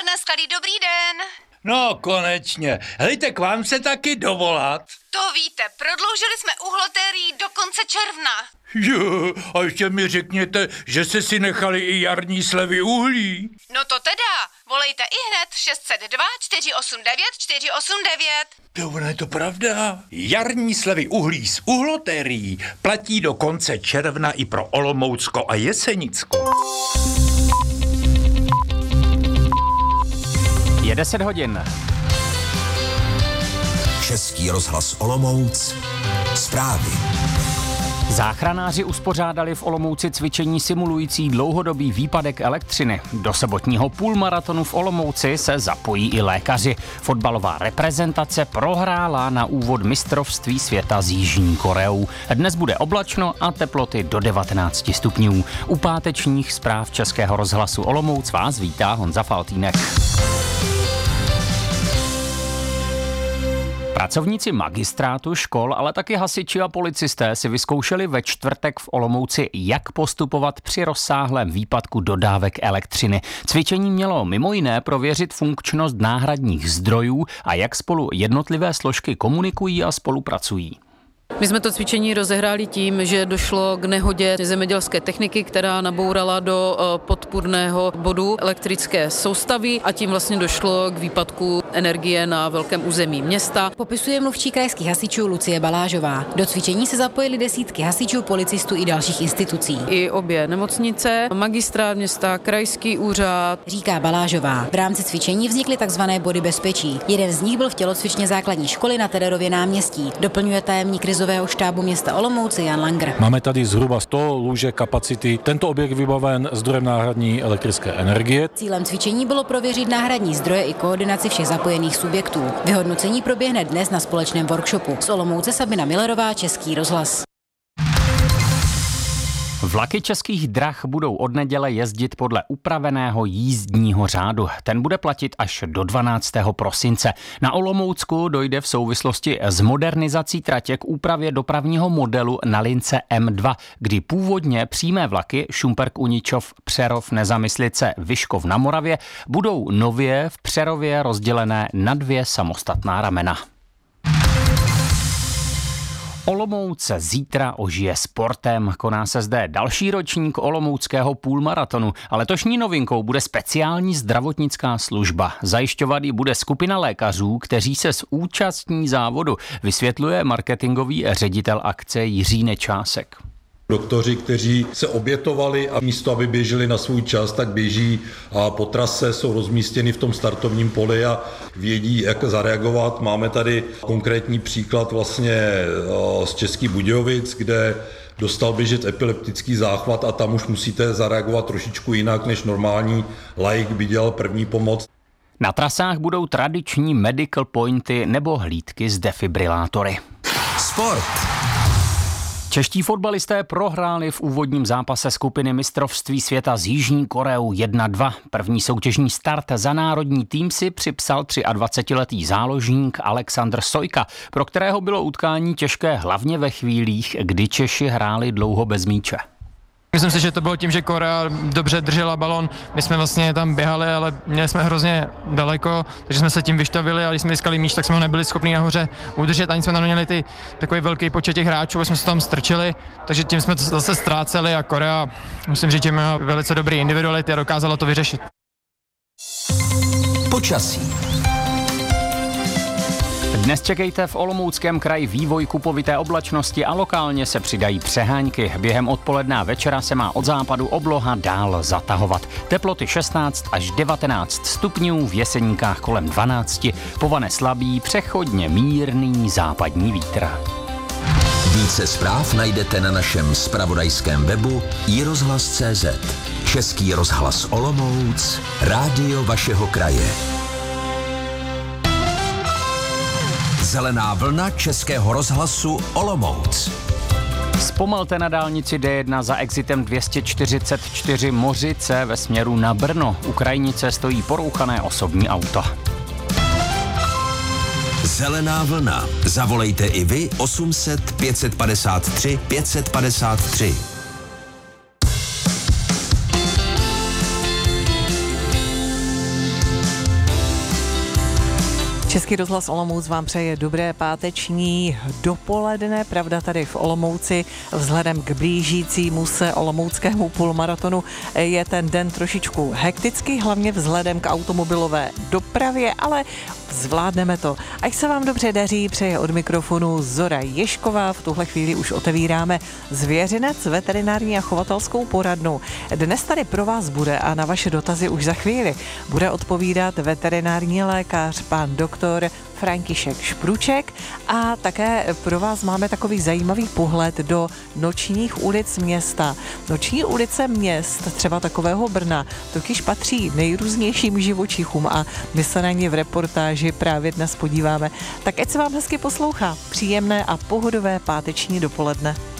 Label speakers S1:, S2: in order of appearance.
S1: Odpoledne, Skady, dobrý den.
S2: No, konečně. Hejte, k vám se taky dovolat.
S1: To víte, prodloužili jsme uhlotérií do konce června.
S2: Jo, a ještě mi řekněte, že jste si nechali i jarní slevy uhlí.
S1: No to teda, volejte ihned 602 489 489.
S2: To ono je to pravda. Jarní slevy uhlí z uhlotérií platí do konce června i pro Olomoucko a Jesenicko.
S3: Je 10 hodin.
S4: Český rozhlas Olomouc. Zprávy.
S3: Záchranáři uspořádali v Olomouci cvičení simulující dlouhodobý výpadek elektřiny. Do sobotního půlmaratonu v Olomouci se zapojí i lékaři. Fotbalová reprezentace prohrála na úvod mistrovství světa s Jižní Koreou. Dnes bude oblačno a teploty do 19 stupňů. U pátečních zpráv Českého rozhlasu Olomouc vás vítá Honza Faltýnek. Pracovníci magistrátu, škol, ale taky hasiči a policisté si vyzkoušeli ve čtvrtek v Olomouci, jak postupovat při rozsáhlém výpadku dodávek elektřiny. Cvičení mělo mimo jiné prověřit funkčnost náhradních zdrojů a jak spolu jednotlivé složky komunikují a spolupracují.
S5: My jsme to cvičení rozehráli tím, že došlo k nehodě zemědělské techniky, která nabourala do podpůrného bodu elektrické soustavy a tím vlastně došlo k výpadku energie na velkém území města.
S6: Popisuje mluvčí krajských hasičů Lucie Balážová. Do cvičení se zapojili desítky hasičů, policistů i dalších institucí.
S5: I obě nemocnice, magistrát města, krajský úřad,
S6: říká Balážová. V rámci cvičení vznikly takzvané body bezpečí. Jeden z nich byl v tělocvičně základní školy na Tererově náměstí. Doplňuje tajemník krizového štábu města Olomouce Jan Langer.
S7: Máme tady zhruba 100 lůžek kapacity. Tento objekt vybaven zdrojem náhradní elektrické energie.
S6: Cílem cvičení bylo prověřit náhradní zdroje i koordinaci všech zapojených subjektů. Vyhodnocení proběhne dnes na společném workshopu. Z Olomouce Sabina Millerová, Český rozhlas.
S3: Vlaky Českých drah budou od neděle jezdit podle upraveného jízdního řádu. Ten bude platit až do 12. prosince. Na Olomoucku dojde v souvislosti s modernizací tratě k úpravě dopravního modelu na lince M2, kdy původně přímé vlaky Šumperk-Uničov, Přerov, Nezamyslice, Vyškov na Moravě budou nově v Přerově rozdělené na 2 samostatná ramena. Olomouc se zítra ožije sportem. Koná se zde další ročník olomouckého půlmaratonu. A letošní novinkou bude speciální zdravotnická služba. Zajišťovat ji bude skupina lékařů, kteří se zúčastní závodu, vysvětluje marketingový ředitel akce Jiří Nečásek.
S8: Doktoři, kteří se obětovali a místo, aby běželi na svůj čas, tak běží a po trase, jsou rozmístěni v tom startovním poli a vědí, jak zareagovat. Máme tady konkrétní příklad vlastně z Českých Budějovic, kde dostal běžet epileptický záchvat a tam už musíte zareagovat trošičku jinak, než normální laik by dělal první pomoc.
S3: Na trasách budou tradiční medical pointy nebo hlídky s defibrilátory.
S4: Sport.
S3: Čeští fotbalisté prohráli v úvodním zápase skupiny mistrovství světa s Jižní Koreou 1-2. První soutěžní start za národní tým si připsal 23letý záložník Alexandr Sojka, pro kterého bylo utkání těžké hlavně ve chvílích, kdy Češi hráli dlouho bez míče.
S9: Myslím si, že to bylo tím, že Korea dobře držela balon. My jsme vlastně tam běhali, ale měli jsme hrozně daleko, takže jsme se tím vyštavili a když jsme získali míč, tak jsme ho nebyli schopni nahoře udržet. Ani jsme tam neměli takový velký počet těch hráčů, jsme se tam strčili, takže tím jsme to zase ztráceli a Korea, musím říct, že má velice dobrý individuality a dokázala to vyřešit.
S4: Počasí.
S3: Dnes čekejte v Olomouckém kraji vývoj kupovité oblačnosti a lokálně se přidají přehánky. Během odpoledne a večera se má od západu obloha dál zatahovat. Teploty 16 až 19 stupňů, v Jeseníkách kolem 12, povane slabý, přechodně mírný západní vítr.
S4: Více zpráv najdete na našem zpravodajském webu iRozhlas.cz. Český rozhlas Olomouc, rádio vašeho kraje. Zelená vlna Českého rozhlasu Olomouc.
S3: Zpomalte na dálnici D1 za exitem 244 Mořice ve směru na Brno. U krajnice stojí porouchané osobní auto.
S4: Zelená vlna. Zavolejte i vy 800 553 553.
S10: Český rozhlas Olomouc vám přeje dobré páteční dopoledne. Pravda, tady v Olomouci vzhledem k blížícímu se olomouckému půlmaratonu je ten den trošičku hektický, hlavně vzhledem k automobilové dopravě, ale zvládneme to. Ať se vám dobře daří, přeje od mikrofonu Zora Ješková. V tuhle chvíli už otevíráme Zvěřinec, veterinární a chovatelskou poradnu. Dnes tady pro vás bude a na vaše dotazy už za chvíli bude odpovídat veterinární lékař, pan doktor František Špruček, a také pro vás máme takový zajímavý pohled do nočních ulic města. Noční ulice měst, třeba takového Brna, totiž patří nejrůznějším živočichům a my se na ně v reportáži právě dnes podíváme. Tak ať se vám hezky poslouchá. Příjemné a pohodové páteční dopoledne.